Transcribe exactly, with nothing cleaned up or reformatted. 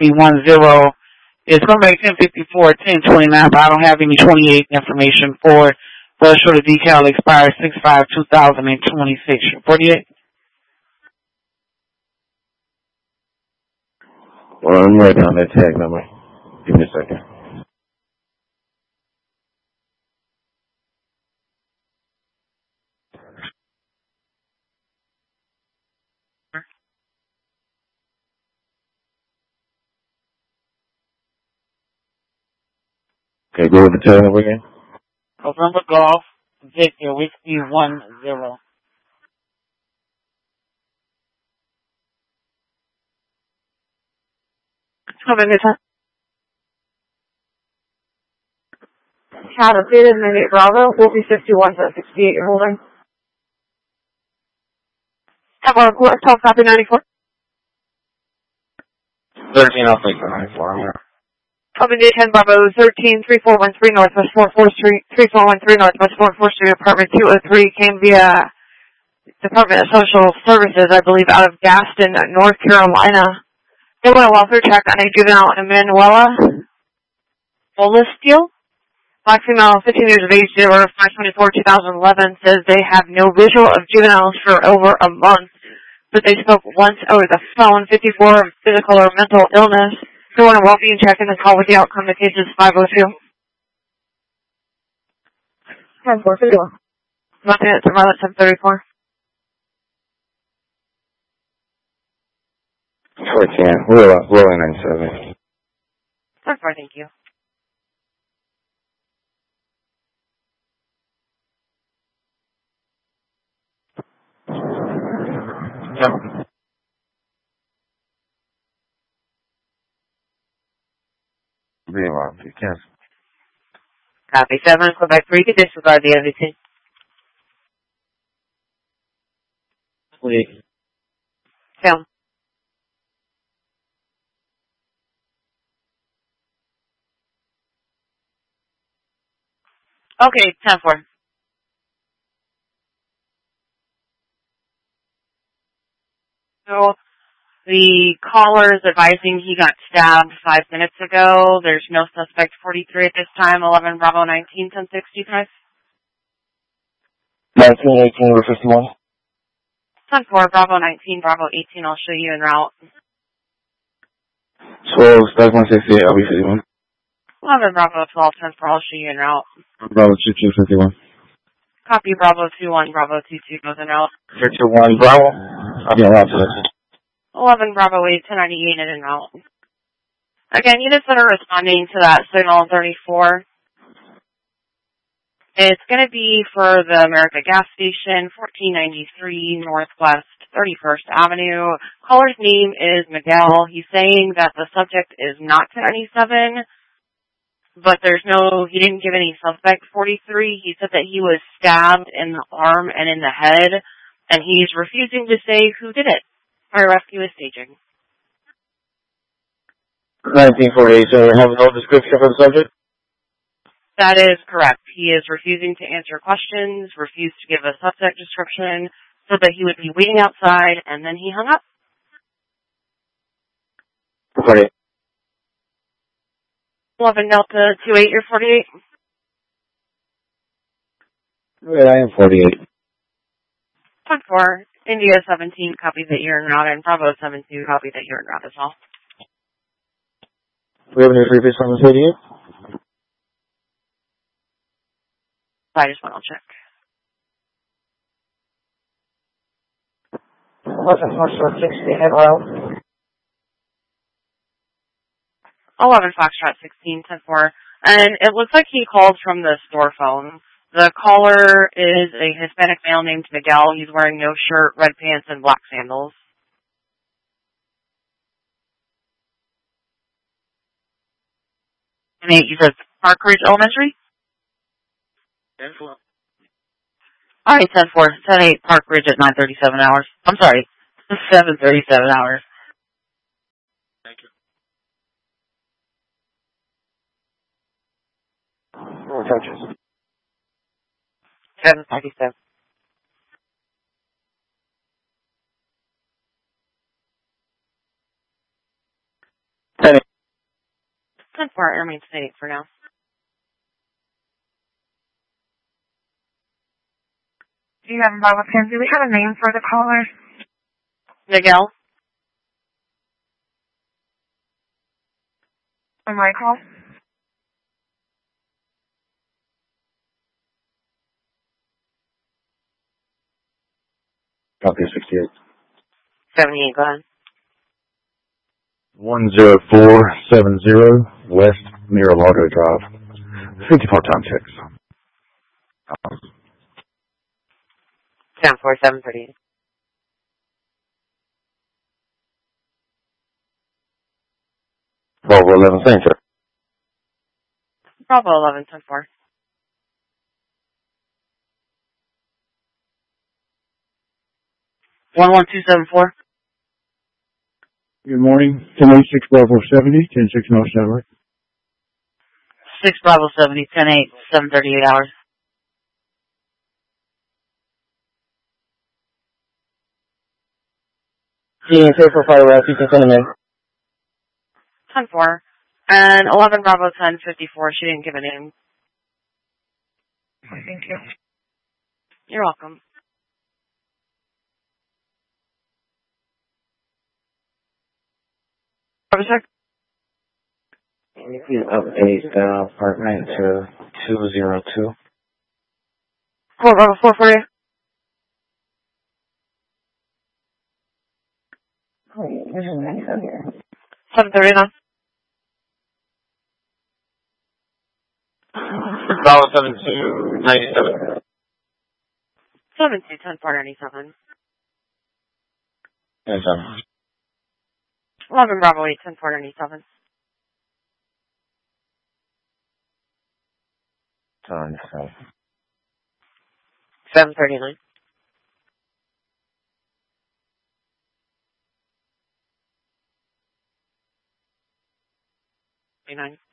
one zero. It's going back ten fifty-four, ten twenty-nine, but I don't have any twenty-eight information for it. But show the decal expires six five two thousand twenty-six. forty-eight? Well, I'm writing down that tag number. Give me a second. Okay, go with the tag number again. November Golf, Victor, Whiskey one zero. Had a fitted minute Bravo, will be fifty-one to sixty-eight, you're holding. Have our top copy ninety-four. thirteen, I'll take the ninety-four. I'm here. Copy ten Bravo, thirteen, three four one three Northwest four four Street, three four one three Northwest four four Street, apartment two oh three, came via Department of Social Services, I believe, out of Gaston, North Carolina. They want a welfare check on a juvenile Emanuela Bolesteel. Black female, fifteen years of age, date of birth, five twenty-four two thousand eleven, says they have no visual of juveniles for over a month, but they spoke once over the phone, fifty-four of physical or mental illness. They want a well-being check and the call with the outcome. The case is five oh two. ten four fifty-one. Nothing at surveillance ten thirty-four. fourteen, we're rolling ninety-seven. ten four, thank you. Yep. Be around, you can. Copy seven, Quebec three, to disregard the M V T. Please. Film. Okay, ten four. So, the caller is advising he got stabbed five minutes ago. There's no suspect forty-three at this time. eleven Bravo nineteen, ten sixty-five. nineteen, eighteen, over fifty-one. ten four, Bravo nineteen, Bravo eighteen. I'll show you en route. twelve, stack one sixty-eight, I'll be fifty-one. eleven Bravo twelve, ten four. I'll show you en route. Bravo two two, fifty-one. Copy Bravo two one, Bravo two two goes en route. fifty-one, Bravo. I'll be en route to this. eleven Bravo eight, ten ninety-eight in and out. Again, units that are responding to that signal thirty-four. It's going to be for the America gas station, fourteen ninety-three Northwest thirty-first Avenue. Caller's name is Miguel. He's saying that the subject is not ten ninety-seven, but there's no, he didn't give any suspect forty-three. He said that he was stabbed in the arm and in the head, and he's refusing to say who did it. Fire rescue is staging. nineteen forty-eight, so we have no description for the subject? That is correct. He is refusing to answer questions, refused to give a subject description, said that he would be waiting outside, and then he hung up. forty-eight. eleven Delta two eight, you're forty-eight? Yeah, I am forty-eight. ten four, India seventeen, copy that you're en route, and Bravo seven two, copy that you're en route as well. We have any free base on the forty-eight? I just want to check. eleven Foxtrot sixty, head route. eleven Foxtrot sixteen, ten four. And it looks like he called from the store phone. The caller is a Hispanic male named Miguel. He's wearing no shirt, red pants, and black sandals. And he says Park Ridge Elementary? ten four. All right, ten four. ten eight, Park Ridge at nine thirty-seven hours. I'm sorry, seven thirty-seven hours. Thank you. Oh, touches. seven thirty-seven. ten four, air maintain eight for now. Do you have Bravo ten? Do we have a name for the caller? Miguel? On my call? Copy sixty-eight. seventy-eight, go ahead. one zero four seven zero West Miralago Drive. fifty-four time checks. Um, ten four, seven thirty-eight. Bravo eleven, same check. Bravo eleven, ten four. one one two seven four. Good morning. ten eighty-six Bravo seventy, ten six North Network. six Bravo seventy, ten eight, seven thirty-eight hours. G N K for fire route, you can send them in. ten four. And eleven Bravo ten fifty-four. She didn't give a name. Thank you. You're welcome. Officer? You can update the apartment to two zero two. four Bravo four for you. Oh, there's a nice out here. seven thirty-nine. Bravo seven two ninety-seven. seven two, ten four ninety-seven. ninety-seven. eleven Bravo eight, ten four ninety-seven. ninety-seven. seven thirty-nine. nine.